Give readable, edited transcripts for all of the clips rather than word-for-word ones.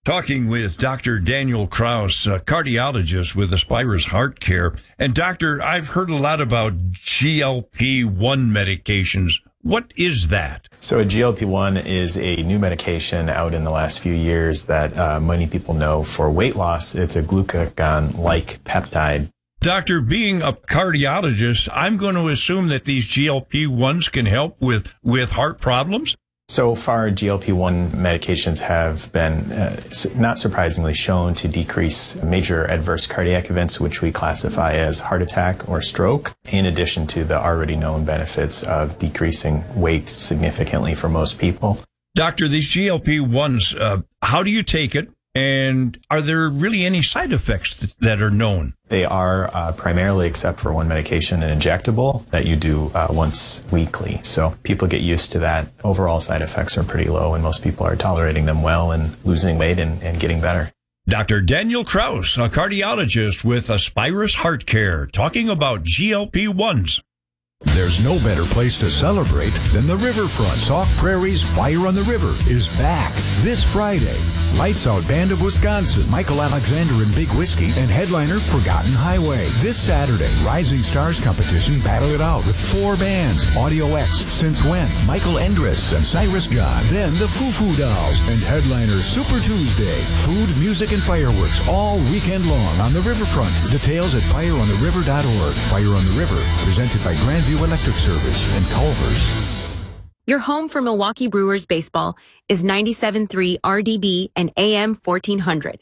Talking with Dr. Daniel Kraus, a cardiologist with Aspirus Heart Care. And doctor, I've heard a lot about GLP-1 medications. What is that? So a GLP-1 is a new medication out in the last few years that many people know for weight loss. It's a glucagon-like peptide. Doctor, being a cardiologist, I'm going to assume that these GLP-1s can help with heart problems? So far, GLP-1 medications have been, not surprisingly, shown to decrease major adverse cardiac events, which we classify as heart attack or stroke, in addition to the already known benefits of decreasing weight significantly for most people. Doctor, these GLP-1s, how do you take it? And are there really any side effects that are known? They are primarily, except for one medication, an injectable that you do once weekly. So people get used to that. Overall side effects are pretty low, and most people are tolerating them well and losing weight and getting better. Dr. Daniel Kraus, a cardiologist with Aspirus Heart Care, talking about GLP-1s. There's no better place to celebrate than the riverfront. Sauk Prairie's Fire on the River is back this Friday. Lights Out Band of Wisconsin, Michael Alexander and Big Whiskey, and headliner Forgotten Highway. This Saturday, Rising Stars competition battle it out with 4 bands. Audio X, Since When, Michael Endres and Cyrus John. Then the Foo Foo Dolls and headliner Super Tuesday. Food, music, and fireworks all weekend long on the riverfront. Details at fireontheriver.org. Fire on the River, presented by Grandview Electric Service and Culver's. Your home for Milwaukee Brewers baseball is 97.3 RDB and AM 1400.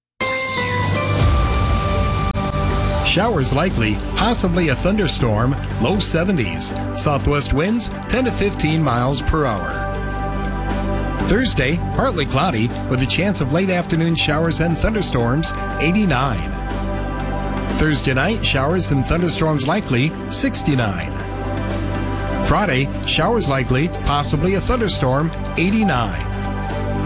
Showers likely, possibly a thunderstorm, low 70s. Southwest winds 10 to 15 miles per hour. Thursday, partly cloudy with a chance of late afternoon showers and thunderstorms, 89. Thursday night, showers and thunderstorms likely, 69. Friday, showers likely, possibly a thunderstorm, 89.